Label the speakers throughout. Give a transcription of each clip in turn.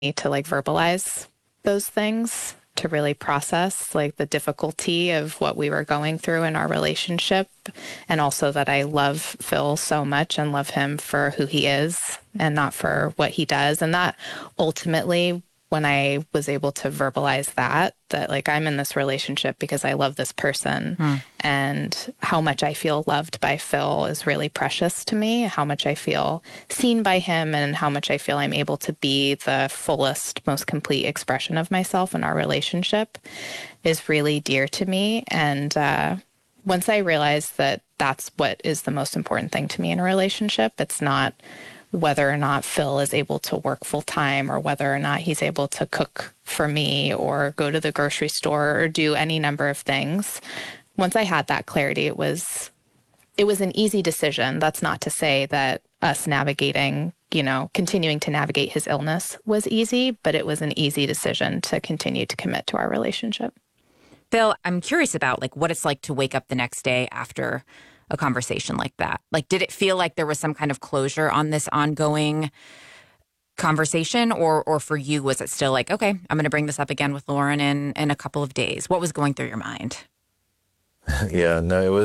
Speaker 1: to like verbalize those things, to really process like the difficulty of what we were going through in our relationship. And also that I love Phil so much and love him for who he is and not for what he does. And that ultimately, when I was able to verbalize that like I'm in this relationship because I love this person, and how much I feel loved by Phil is really precious to me, how much I feel seen by him, and how much I feel I'm able to be the fullest, most complete expression of myself in our relationship is really dear to me. And once I realized that that's what is the most important thing to me in a relationship, it's not whether or not Phil is able to work full time or whether or not he's able to cook for me or go to the grocery store or do any number of things. Once I had that clarity, it was an easy decision. That's not to say that us navigating, continuing to navigate his illness was easy, but it was an easy decision to continue to commit to our relationship.
Speaker 2: Phil, I'm curious about like what it's like to wake up the next day after a conversation like that. Like, did it feel like there was some kind of closure on this ongoing conversation, or for you, was it still like, okay, I'm going to bring this up again with Lauren in a couple of days? What was going through your mind?
Speaker 3: Yeah, no,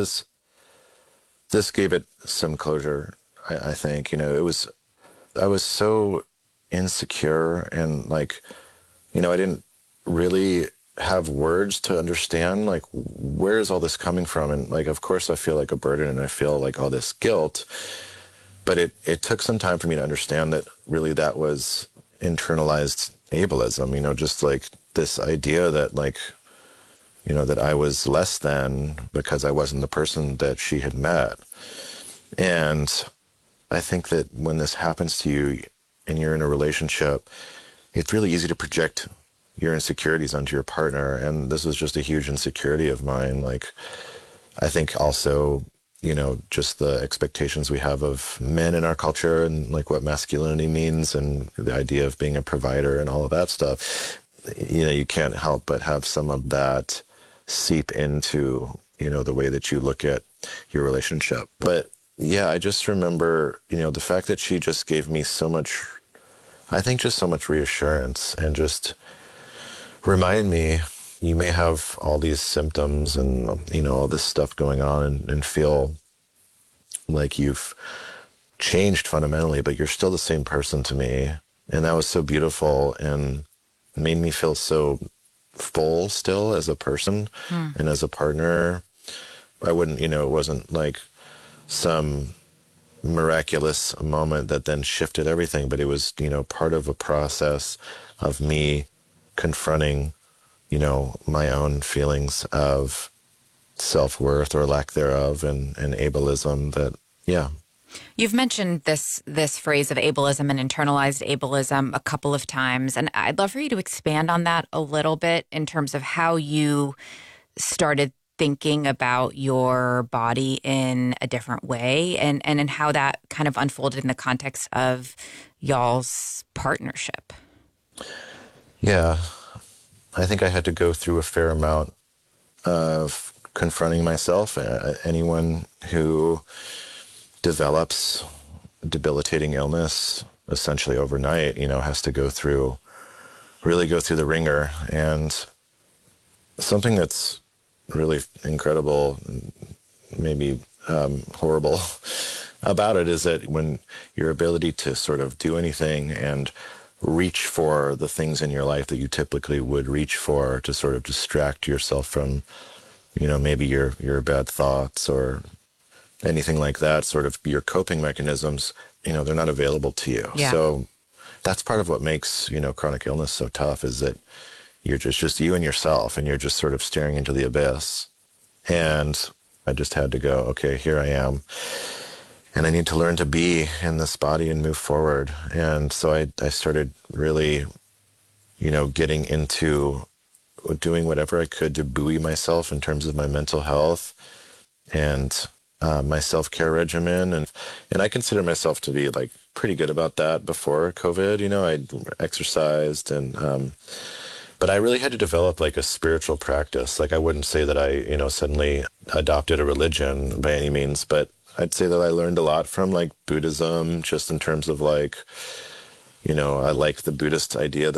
Speaker 3: this gave it some closure, I think. I was so insecure and like, I didn't really have words to understand, like, where is all this coming from? And like, of course I feel like a burden and I feel like all this guilt, but it took some time for me to understand that really that was internalized ableism, just like this idea that like, that I was less than because I wasn't the person that she had met. And I think that when this happens to you and you're in a relationship, it's really easy to project your insecurities onto your partner. And this was just a huge insecurity of mine. Like, I think also, just the expectations we have of men in our culture and like what masculinity means and the idea of being a provider and all of that stuff, you can't help but have some of that seep into, the way that you look at your relationship. But yeah, I just remember, the fact that she just gave me so much, I think just so much reassurance and just remind me, you may have all these symptoms and, all this stuff going on and feel like you've changed fundamentally, but you're still the same person to me. And that was so beautiful and made me feel so full still as a person and as a partner. I wouldn't, it wasn't like some miraculous moment that then shifted everything, but it was, part of a process of me confronting, my own feelings of self-worth or lack thereof and ableism that, yeah.
Speaker 2: You've mentioned this phrase of ableism and internalized ableism a couple of times, and I'd love for you to expand on that a little bit in terms of how you started thinking about your body in a different way and in how that kind of unfolded in the context of y'all's partnership.
Speaker 3: Yeah. I think I had to go through a fair amount of confronting myself. Anyone who develops debilitating illness essentially overnight, has to really go through the ringer. And something that's really incredible, maybe horrible about it is that when your ability to sort of do anything and reach for the things in your life that you typically would reach for to sort of distract yourself from, maybe your bad thoughts or anything like that, sort of your coping mechanisms, they're not available to you.
Speaker 2: Yeah.
Speaker 3: So that's part of what makes, chronic illness so tough is that you're just you and yourself and you're just sort of staring into the abyss. And I just had to go, okay, here I am. And I need to learn to be in this body and move forward. And so I started really, getting into doing whatever I could to buoy myself in terms of my mental health and my self-care regimen. And I consider myself to be like pretty good about that before COVID. I exercised but I really had to develop like a spiritual practice. Like I wouldn't say that I, suddenly adopted a religion by any means, but I'd say that I learned a lot from like Buddhism, just in terms of like, I like the Buddhist idea